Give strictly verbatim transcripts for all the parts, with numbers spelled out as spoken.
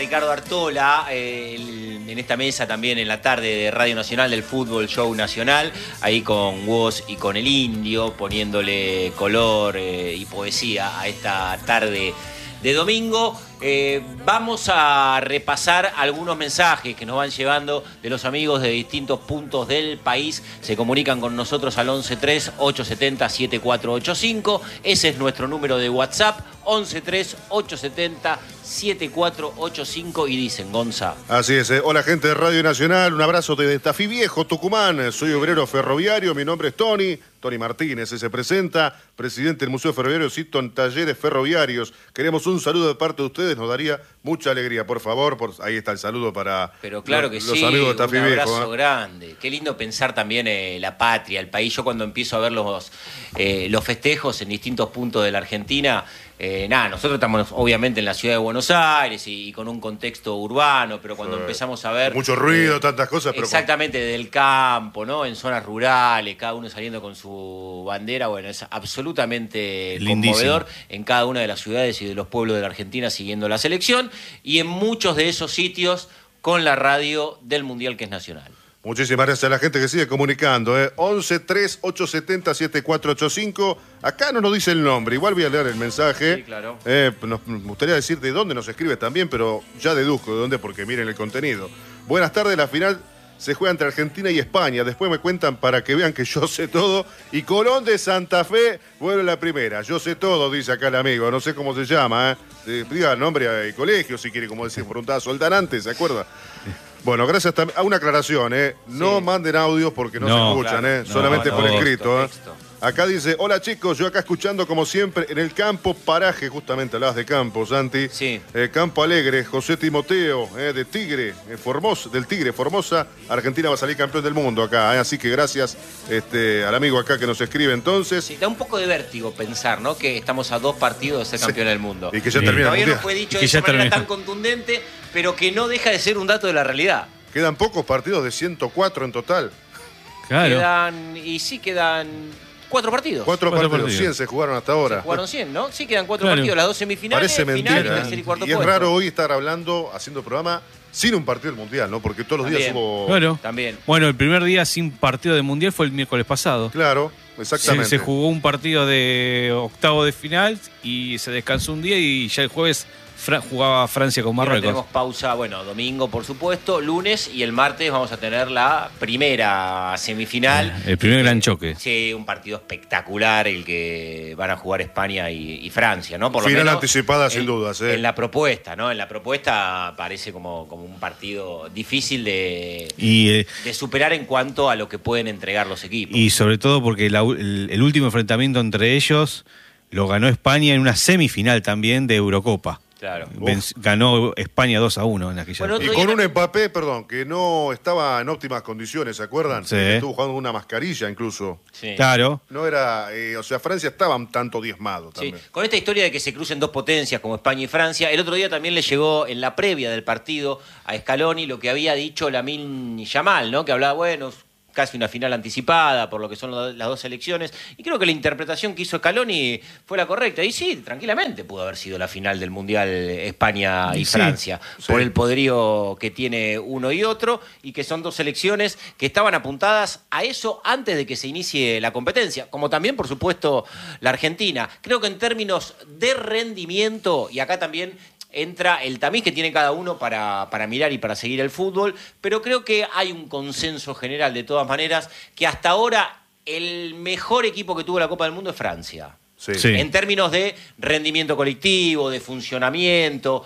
Ricardo Artola, eh, el, en esta mesa también en la tarde de Radio Nacional del Fútbol Show Nacional, ahí con Woz y con el Indio, poniéndole color eh, y poesía a esta tarde de domingo. Eh, vamos a repasar algunos mensajes que nos van llevando de los amigos de distintos puntos del país. Se comunican con nosotros al once tres, ochocientos setenta, setenta y cuatro ochenta y cinco. Ese es nuestro número de WhatsApp, once tres, ochocientos setenta, setenta y cuatro ochenta y cinco. Y dicen, Gonza. Así es, eh. Hola gente de Radio Nacional, un abrazo desde Tafí Viejo, Tucumán. Soy obrero ferroviario, mi nombre es Tony. Tony Martínez se presenta, presidente del Museo Ferroviario Citon Talleres Ferroviarios. Queremos un saludo de parte de ustedes, nos daría mucha alegría, por favor. Por... Ahí está el saludo para Pero claro los, que los sí, amigos de Tafí un Viejo. abrazo ¿eh? grande. Qué lindo pensar también eh, la patria, el país. Yo cuando empiezo a ver los, eh, los festejos en distintos puntos de la Argentina, eh, nada, nosotros estamos obviamente en la ciudad de Buenos Aires y, y con un contexto urbano, pero cuando sí. empezamos a ver... Mucho ruido, eh, tantas cosas. Pero exactamente, cuando... del campo, ¿no? En zonas rurales, cada uno saliendo con su bandera, bueno, es absolutamente lindísimo, conmovedor en cada una de las ciudades y de los pueblos de la Argentina siguiendo la selección y en muchos de esos sitios con la radio del Mundial que es nacional. Muchísimas gracias a la gente que sigue comunicando. ¿eh? once tres, ochocientos setenta, setenta y cuatro ochenta y cinco. Acá no nos dice el nombre. Igual voy a leer el mensaje. Sí, claro. Eh, nos, me gustaría decir de dónde nos escribe también, pero ya deduzco de dónde porque miren el contenido. Buenas tardes, la final se juega entre Argentina y España. Después me cuentan para que vean que yo sé todo. Y Colón de Santa Fe vuelve la primera. Yo sé todo, dice acá el amigo. No sé cómo se llama. ¿eh? Diga el nombre y colegio, si quiere, como decir, preguntaba Soldanante, ¿se acuerda? Bueno, gracias también. A una aclaración, ¿eh? No sí. manden audios porque no, no se escuchan, claro. ¿eh? No, Solamente no, por no, escrito. Texto, ¿eh? texto. Acá dice, hola chicos, yo acá escuchando como siempre en el campo paraje, justamente hablabas de campo, Santi. Sí. Eh, Campo Alegre, José Timoteo, eh, de Tigre, eh, Formosa, del Tigre, Formosa, Argentina va a salir campeón del mundo acá, eh, así que gracias este, al amigo acá que nos escribe entonces. Sí, da un poco de vértigo pensar, ¿no? Que estamos a dos partidos de ser sí. campeón del mundo. Y que ya sí. termina Todavía el mundial. No fue dicho de esa manera tan contundente, pero que no deja de ser un dato de la realidad. Quedan pocos partidos de ciento cuatro en total. Claro. Quedan, y sí quedan... Cuatro partidos. Cuatro, cuatro partidos. partidos, cien se jugaron hasta ahora. Se jugaron cien, ¿no? Sí, quedan cuatro claro. partidos, las dos semifinales, Parece mentira, final y tercer y cuarto y es puesto. raro hoy estar hablando, haciendo programa sin un partido del Mundial, ¿no? Porque todos los También. días hubo... Claro. También. Bueno, el primer día sin partido de Mundial fue el miércoles pasado. Claro, exactamente. Se, se jugó un partido de octavo de final y se descansó un día y ya el jueves... Fra- jugaba Francia con Marruecos. Tenemos pausa, bueno, domingo por supuesto, lunes y el martes vamos a tener la primera semifinal. El primer eh, gran choque. Sí, un partido espectacular el que van a jugar España y, y Francia, ¿no? Por lo Final menos anticipada en, sin dudas. ¿eh? En la propuesta, ¿no? En la propuesta parece como, como un partido difícil de, y, eh, de superar en cuanto a lo que pueden entregar los equipos. Y sobre todo porque la, el, el último enfrentamiento entre ellos lo ganó España en una semifinal también de Eurocopa. Claro. Venc- ganó España dos a uno en aquella. Bueno, y con un Mbappé, perdón, que no estaba en óptimas condiciones, ¿se acuerdan? Sí. Estuvo jugando una mascarilla incluso. Sí. Claro. No era, eh, o sea, Francia estaba un tanto diezmado también. Sí. Con esta historia de que se crucen dos potencias como España y Francia, el otro día también le llegó en la previa del partido a Scaloni lo que había dicho Lamine Yamal, ¿no? Que hablaba, bueno, casi una final anticipada por lo que son las dos selecciones, y creo que la interpretación que hizo Scaloni fue la correcta, y sí, tranquilamente pudo haber sido la final del Mundial España y sí, Francia, sí. por el poderío que tiene uno y otro, y que son dos selecciones que estaban apuntadas a eso antes de que se inicie la competencia, como también, por supuesto, la Argentina. Creo que en términos de rendimiento, y acá también entra el tamiz que tiene cada uno para, para mirar y para seguir el fútbol, pero creo que hay un consenso general de todas maneras que hasta ahora el mejor equipo que tuvo la Copa del Mundo es Francia. Sí. Sí. En términos de rendimiento colectivo, de funcionamiento,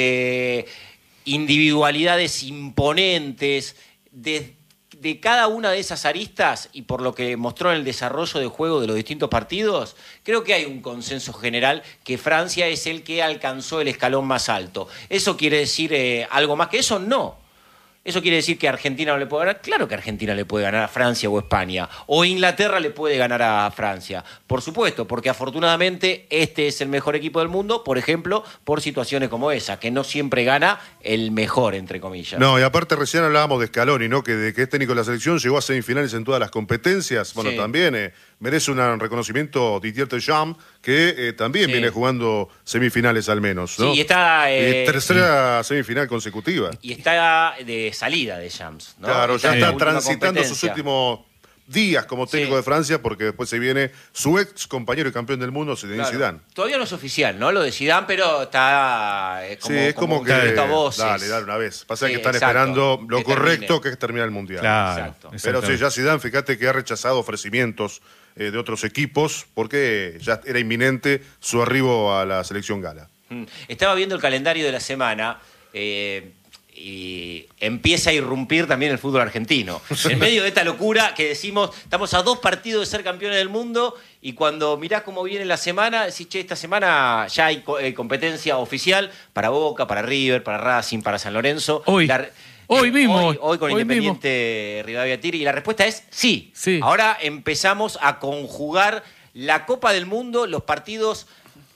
de individualidades imponentes, de de cada una de esas aristas y por lo que mostró en el desarrollo de juego de los distintos partidos, creo que hay un consenso general que Francia es el que alcanzó el escalón más alto. ¿Eso quiere decir eh, algo más que eso? No. ¿Eso quiere decir que Argentina no le puede ganar? Claro que Argentina le puede ganar a Francia o España. O Inglaterra le puede ganar a Francia. Por supuesto, porque afortunadamente este es el mejor equipo del mundo, por ejemplo, por situaciones como esa, que no siempre gana el mejor, entre comillas. No, y aparte recién hablábamos de Scaloni, ¿no? Que de que es técnico de la selección, llegó a semifinales en todas las competencias. Bueno, Sí. también eh, merece un reconocimiento Didier Deschamps, que eh, también Sí. viene jugando semifinales al menos, ¿no? Sí, y está... eh, Y tercera semifinal consecutiva. y está de salida de Shams, ¿no? Claro, ya en está la última transitando sus competencia. últimos días como técnico Sí. de Francia, porque después se viene su ex compañero y campeón del mundo, Zinedine Claro. Zidane. Todavía no es oficial, ¿no? Lo de Zidane, pero está eh, como, sí, es como, un que secreto a voces. dale, dale una vez. Pasa Sí, que están exacto. esperando lo Que correcto, termine. que es terminar el mundial. Claro. Exacto. Pero sí, exactamente. ya Zidane, fíjate que ha rechazado ofrecimientos eh, de otros equipos porque ya era inminente su arribo a la selección gala. Mm. Estaba viendo el calendario de la semana eh, y empieza a irrumpir también el fútbol argentino. En medio de esta locura que decimos, estamos a dos partidos de ser campeones del mundo y cuando mirás cómo viene la semana, decís, che, esta semana ya hay co- eh, competencia oficial para Boca, para River, para Racing, para San Lorenzo. Hoy. La- Hoy mismo. Hoy, hoy con Hoy Independiente Rivadavia Tigre. Y la respuesta es sí. Sí. Ahora empezamos a conjugar la Copa del Mundo, los partidos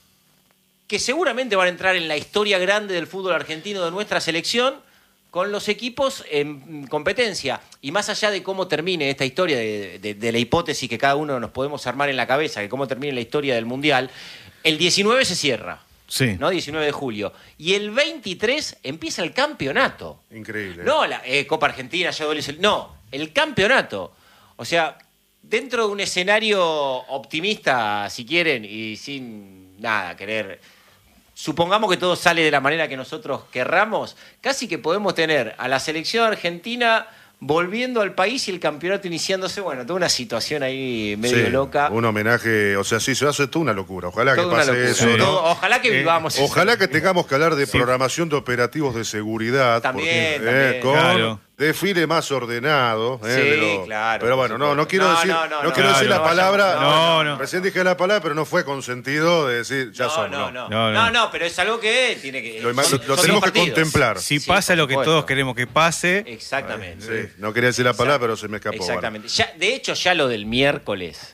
que seguramente van a entrar en la historia grande del fútbol argentino de nuestra selección, con los equipos en competencia. Y más allá de cómo termine esta historia, de, de- de la hipótesis que cada uno nos podemos armar en la cabeza, de cómo termine la historia del Mundial, el diecinueve se cierra, Sí. ¿no? diecinueve de julio. Y el veintitrés empieza el campeonato. Increíble. No la eh, Copa Argentina, ya duele el- no, el campeonato. O sea, dentro de un escenario optimista, si quieren, y sin nada, querer. Supongamos que todo sale de la manera que nosotros querramos, casi que podemos tener a la selección argentina volviendo al país y el campeonato iniciándose. Bueno, toda una situación ahí medio Sí, loca. un homenaje, o sea, sí, se hace toda una locura. Ojalá Toda que una pase locura. eso, ¿no? Todo- ojalá que Eh, vivamos eso. Ojalá que tengamos que hablar de programación de operativos de seguridad. También, porque, también. con Claro. desfile más ordenado. eh, Sí, de lo- claro, Pero por bueno, no, no supuesto. quiero No, decir, no, no, no, no, quiero decir no, la no palabra. vayamos- no, no. Recién dije la palabra, pero no fue con sentido de decir, ya no, somos. no, no, No, no, no. no, pero es algo que tiene que. Lo, son- lo son tenemos dos que partidos. contemplar. Si Sí, pasa por lo que supuesto. todos queremos que pase, Exactamente. Sí, no quería decir la palabra, pero se me escapó. Exactamente. Ya, de hecho, ya lo del miércoles,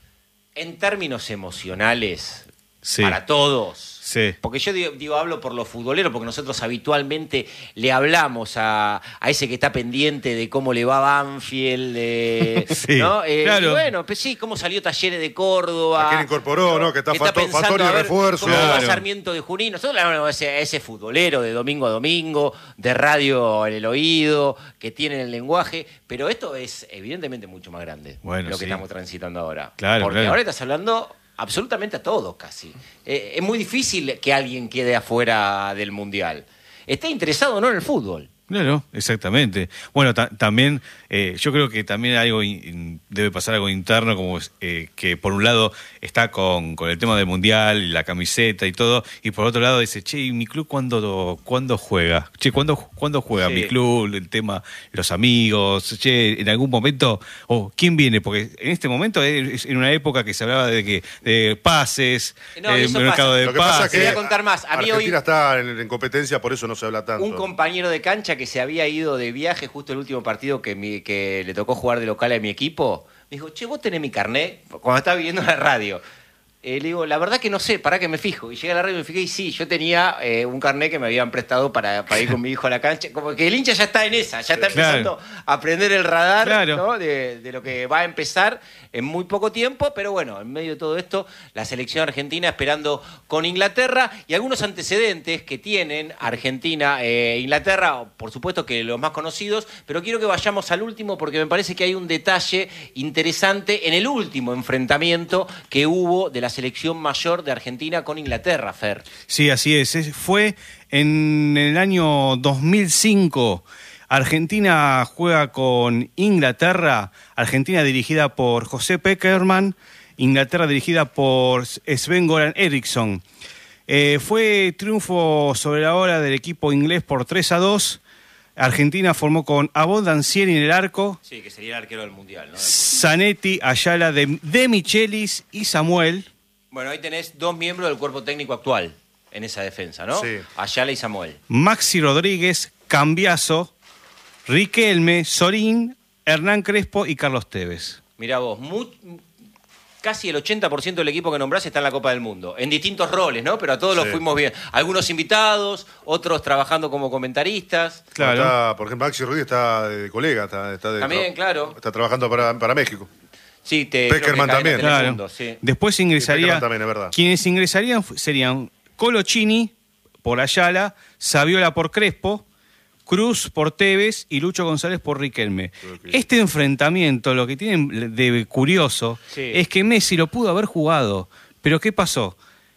en términos emocionales, sí. para todos. Sí. Porque yo digo, digo, hablo por los futboleros, porque nosotros habitualmente le hablamos a, a ese que está pendiente de cómo le va Banfield, de, Sí, ¿no? Eh, claro. y bueno, pues sí, cómo salió Talleres de Córdoba. A quién incorporó, ¿no? Que está faltó- pensando, Fattorio a ver, refuerzo. cómo va Claro. Sarmiento de Junín. Nosotros le hablamos a ese, a ese futbolero de domingo a domingo, de radio en el oído, que tiene el lenguaje, pero esto es evidentemente mucho más grande, Bueno, lo que sí. estamos transitando ahora. Claro, Porque claro. ahora estás hablando absolutamente a todos casi. Eh, es muy difícil que alguien quede afuera del Mundial. Esté interesado o no en el fútbol. Claro, exactamente. Bueno, ta- también, eh, yo creo que también algo in- debe pasar algo interno, como es, eh, que por un lado está con, con el tema del mundial y la camiseta y todo, y por otro lado dice, che, ¿y mi club cuándo, cuándo juega? Che, ¿cuándo, cuándo juega Sí. mi club? El tema, los amigos, che, en algún momento, o ¿quién viene? Porque en este momento es en una época que se hablaba de que de pases, No, eh, eso mercado pasa. de Lo que pasa pases. es Te que voy a contar más. A mí Argentina hoy- está en, en competencia, por eso no se habla tanto. Un compañero de cancha que se había ido de viaje justo el último partido que, mi- que le tocó jugar de local a mi equipo, me dijo, che, vos tenés mi carnet, cuando estaba viendo la radio. Eh, le digo, la verdad que no sé, pará que me fijo. Y llegué a la radio y me fijé y sí, yo tenía eh, un carnet que me habían prestado para, para ir con mi hijo a la cancha. Como que el hincha ya está en esa, ya está Claro. empezando a aprender el radar, Claro. ¿no? de, de lo que va a empezar en muy poco tiempo. Pero bueno, en medio de todo esto, la selección argentina esperando con Inglaterra y algunos antecedentes que tienen Argentina e Inglaterra, por supuesto que los más conocidos, pero quiero que vayamos al último porque me parece que hay un detalle interesante en el último enfrentamiento que hubo de la selección mayor de Argentina con Inglaterra, Fer. Sí, así es. Es- Fue en el año dos mil cinco. Argentina juega con Inglaterra. Argentina dirigida por José Peckerman. Inglaterra dirigida por Sven-Göran Eriksson. Eh, fue triunfo sobre la hora del equipo inglés por tres a dos. Argentina formó con Abod Dancieri en el arco. Sí, que sería el arquero del Mundial, ¿no? Zanetti, Ayala, de, de Michelis y Samuel. Bueno, ahí tenés dos miembros del cuerpo técnico actual en esa defensa, ¿no? Sí. Ayala y Samuel. Maxi Rodríguez, Cambiaso, Riquelme, Sorín, Hernán Crespo y Carlos Tevez. Mirá vos, mu- casi el ochenta por ciento del equipo que nombrás está en la Copa del Mundo, en distintos roles, ¿no? Pero a todos Sí. los fuimos bien. Algunos invitados, otros trabajando como comentaristas. Claro. Está, por ejemplo, Maxi Rodríguez está de colega, está, está de También, tra- claro. Está trabajando para, para México. Sí, te, Peckerman creo que caen en también. Telemundo, sí. Después ingresaría. Peckerman también, es verdad. Quienes ingresarían fu- serían Colochini por Ayala, Saviola por Crespo, Cruz por Tevez y Lucho González por Riquelme. Okay. Este enfrentamiento, lo que tiene de curioso, Sí. es que Messi lo pudo haber jugado. Pero ¿qué pasó?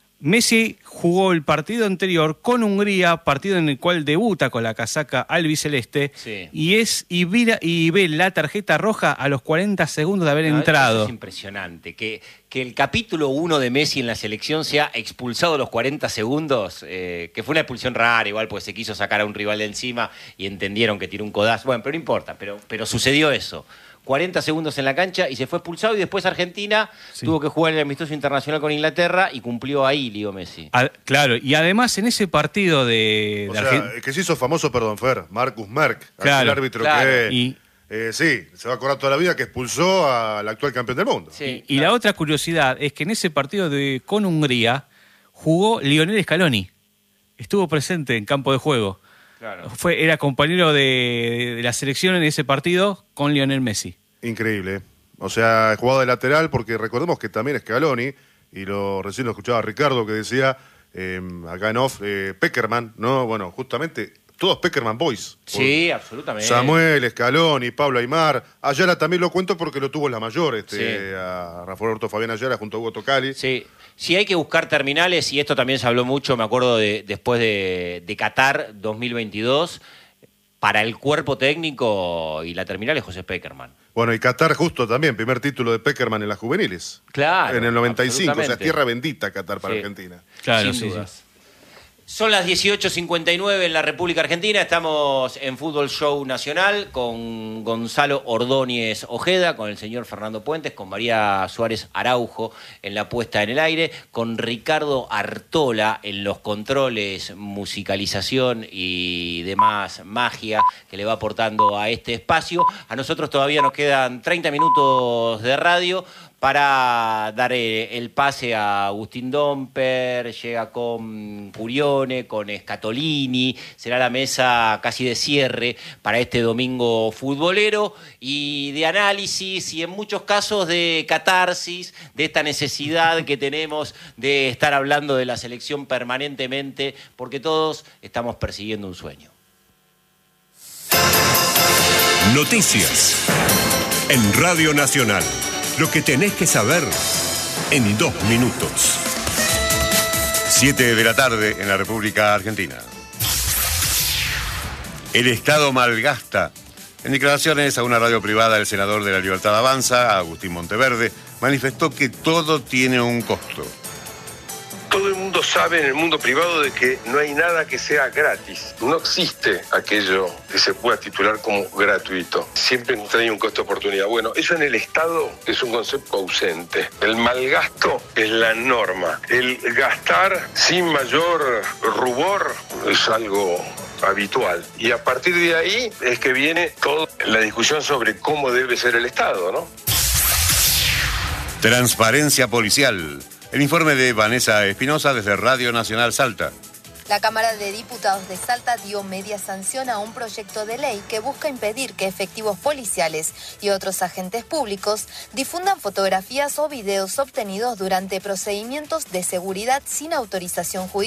Messi jugó el partido anterior con Hungría, partido en el cual debuta con la casaca albiceleste, Sí. y es y, vira, y ve la tarjeta roja a los cuarenta segundos de haber No, entrado. eso es impresionante. Que, que el capítulo uno de Messi en la selección sea expulsado a los cuarenta segundos, eh, que fue una expulsión rara, igual pues se quiso sacar a un rival de encima y entendieron que tiró un codazo. Bueno, pero no importa, pero, pero sucedió eso. cuarenta segundos en la cancha y se fue expulsado y después Argentina Sí. tuvo que jugar el amistoso internacional con Inglaterra y cumplió ahí Leo Messi. A- claro, y además en ese partido de, O de sea, Argen- el que se hizo famoso, perdón, Fer, Marcus Merck, Claro, aquel árbitro claro. que, Y- eh, sí, se va a acordar toda la vida que expulsó al actual campeón del mundo. Sí, y la otra curiosidad es que en ese partido de con Hungría jugó Lionel Scaloni. Estuvo presente en campo de juego. claro. Fue, era compañero de, de la selección en ese partido con Lionel Messi. Increíble. O sea, jugado de lateral, porque recordemos que también Scaloni, y lo recién lo escuchaba Ricardo que decía, eh, acá en off, eh, Peckerman, ¿no? Bueno, justamente todos Peckerman Boys. Sí, absolutamente. Samuel, Scaloni, Pablo Aymar. Ayala también lo cuento porque lo tuvo en la mayor, este, Sí. a Rafael Orto Fabián Ayala junto a Hugo Tocali. Sí. Sí, hay que buscar terminales, y esto también se habló mucho, me acuerdo, de, después de, de Qatar dos mil veintidós, para el cuerpo técnico y la terminal es José Peckerman. Bueno, y Qatar justo también, primer título de Peckerman en las juveniles. Claro. En el noventa y cinco, o sea, es absolutamente. tierra bendita Qatar para Sí. Argentina. Claro, Sin sí, dudas. Son las dieciocho cincuenta y nueve en la República Argentina. Estamos en Fútbol Show Nacional con Gonzalo Ordóñez Ojeda, con el señor Fernando Puentes, con María Suárez Araujo en la puesta en el aire, con Ricardo Artola en los controles, musicalización y demás magia que le va aportando a este espacio. A nosotros todavía nos quedan treinta minutos de radio para dar eh, el pase a Agustín Domper. Llega con Curione, con Scatolini, será la mesa casi de cierre para este domingo futbolero y de análisis y en muchos casos de catarsis, de esta necesidad que tenemos de estar hablando de la selección permanentemente, porque todos estamos persiguiendo un sueño. Noticias en Radio Nacional. Lo que tenés que saber en dos minutos. Siete de la tarde en la República Argentina. El Estado malgasta. En declaraciones a una radio privada, el senador de La Libertad Avanza, Agustín Monteverde, manifestó que todo tiene un costo. Todo el mundo sabe en el mundo privado de que no hay nada que sea gratis. No existe aquello que se pueda titular como gratuito. Siempre trae un costo de oportunidad. Bueno, eso en el Estado es un concepto ausente. El malgasto es la norma. El gastar sin mayor rubor es algo habitual. Y a partir de ahí es que viene toda la discusión sobre cómo debe ser el Estado, ¿no? Transparencia policial. El informe de Vanessa Espinosa desde Radio Nacional Salta. La Cámara de Diputados de Salta dio media sanción a un proyecto de ley que busca impedir que efectivos policiales y otros agentes públicos difundan fotografías o videos obtenidos durante procedimientos de seguridad sin autorización judicial.